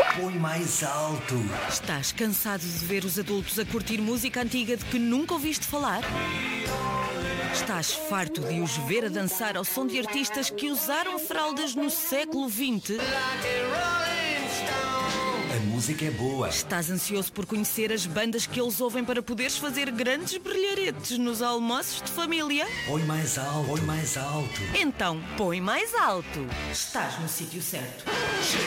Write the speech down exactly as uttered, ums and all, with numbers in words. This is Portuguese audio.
Põe mais alto. Estás cansado de ver os adultos a curtir música antiga de que nunca ouviste falar? Estás farto de os ver a dançar ao som de artistas que usaram fraldas no século vinte? A música é boa. Estás ansioso por conhecer as bandas que eles ouvem para poderes fazer grandes brilharetes nos almoços de família? Põe mais alto. Põe mais alto. Então, põe mais alto. Estás no sítio certo.